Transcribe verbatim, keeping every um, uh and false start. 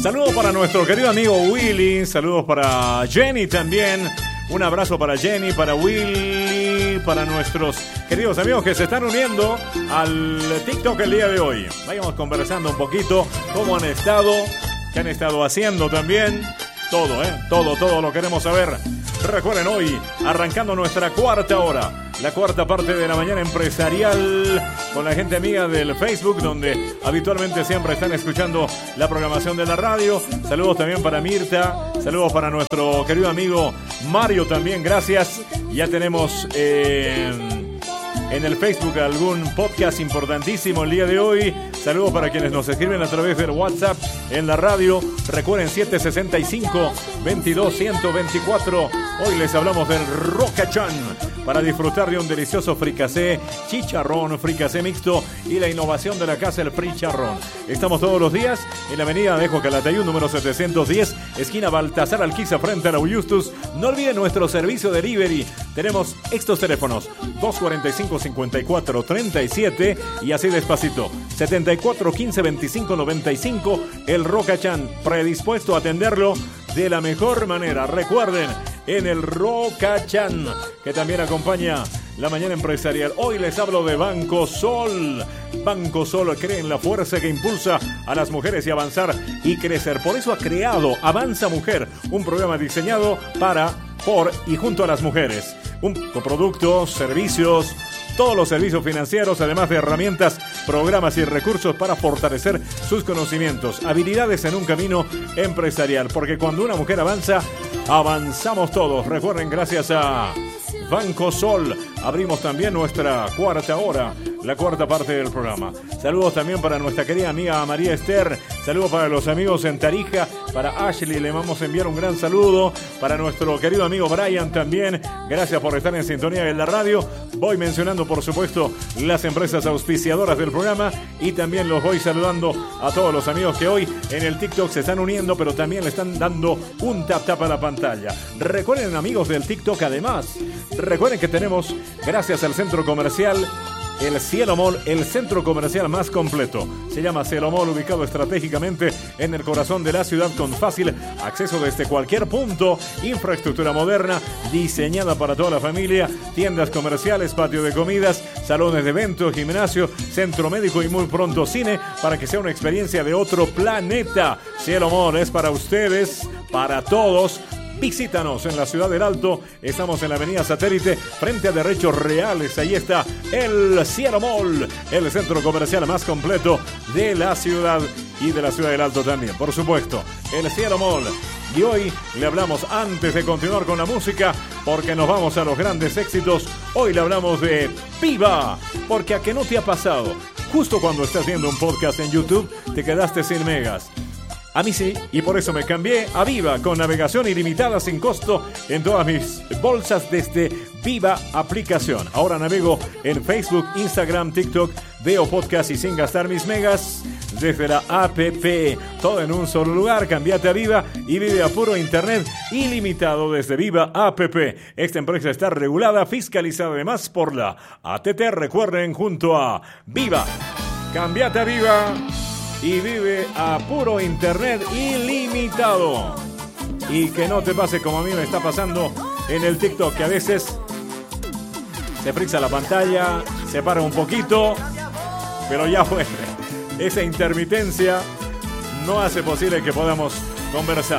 Saludos para nuestro querido amigo Willy, saludos para Jenny también. Un abrazo para Jenny, para Willy, para nuestros queridos amigos que se están uniendo al TikTok el día de hoy. Vayamos conversando un poquito cómo han estado, qué han estado haciendo también. Todo, ¿eh? Todo, todo lo queremos saber. Recuerden, hoy arrancando nuestra cuarta hora, la cuarta parte de la mañana empresarial con la gente amiga del Facebook, donde habitualmente siempre están escuchando la programación de la radio. Saludos también para Mirta, saludos para nuestro querido amigo Mario también, gracias. Ya tenemos eh, en el Facebook algún podcast importantísimo el día de hoy. Saludos para quienes nos escriben a través del WhatsApp en la radio. Recuerden, siete sesenta y cinco, veintidós, ciento veinticuatro. Hoy les hablamos del Rocachan para disfrutar de un delicioso fricasé, chicharrón, fricasé mixto y la innovación de la casa, el fricharrón. Estamos todos los días en la avenida Alejo Calatayud, número setecientos diez, esquina Baltasar Alquiza, frente a la Justus. No olviden nuestro servicio delivery. Tenemos estos teléfonos: dos cuarenta y cinco, cincuenta y cuatro, treinta y siete y así despacito, setenta y cuatro, quince, veinticinco, noventa y cinco. El Rocachan, predispuesto a atenderlo de la mejor manera. Recuerden, en el Rocachan, que también acompaña la mañana empresarial. Hoy les hablo de Banco Sol. Banco Sol cree en la fuerza que impulsa a las mujeres y avanzar y crecer. Por eso ha creado Avanza Mujer, un programa diseñado para, por y junto a las mujeres. Un, con productos, servicios, todos los servicios financieros, además de herramientas, programas y recursos para fortalecer sus conocimientos, habilidades en un camino empresarial. Porque cuando una mujer avanza, avanzamos todos. Recuerden, gracias a Banco Sol, abrimos también nuestra cuarta hora, la cuarta parte del programa. Saludos también para nuestra querida amiga María Esther. Saludos para los amigos en Tarija. Para Ashley le vamos a enviar un gran saludo. Para nuestro querido amigo Brian también. Gracias por estar en sintonía de la radio. Voy mencionando, por supuesto, las empresas auspiciadoras del programa. Y también los voy saludando a todos los amigos que hoy en el TikTok se están uniendo, pero también le están dando un tap tap a la pantalla. Recuerden, amigos del TikTok, además, recuerden que tenemos, gracias al centro comercial El Cielo Mall, el centro comercial más completo. Se llama Cielo Mall, ubicado estratégicamente en el corazón de la ciudad, con fácil acceso desde cualquier punto, infraestructura moderna, diseñada para toda la familia, tiendas comerciales, patio de comidas, salones de eventos, gimnasio, centro médico y muy pronto cine, para que sea una experiencia de otro planeta. Cielo Mall es para ustedes, para todos. Visítanos en la Ciudad del Alto. Estamos en la avenida Satélite, frente a Derechos Reales. Ahí está el Cielo Mall, el centro comercial más completo de la ciudad y de la Ciudad del Alto también, por supuesto, el Cielo Mall. Y hoy le hablamos, antes de continuar con la música, porque nos vamos a los grandes éxitos, hoy le hablamos de Viva. Porque ¿a qué no te ha pasado? Justo cuando estás viendo un podcast en YouTube, te quedaste sin megas. A mí sí, y por eso me cambié a Viva, con navegación ilimitada sin costo en todas mis bolsas desde Viva aplicación. Ahora navego en Facebook, Instagram, TikTok, veo podcast y sin gastar mis megas desde la app. Todo en un solo lugar. Cámbiate a Viva y vive a puro internet ilimitado desde Viva app. Esta empresa está regulada, fiscalizada además por la A T T. Recuerden, junto a Viva, cámbiate a Viva y vive a puro internet ilimitado. Y que no te pase como a mí me está pasando en el TikTok, que a veces se frisa la pantalla, se para un poquito, pero ya fue. Esa intermitencia no hace posible que podamos conversar.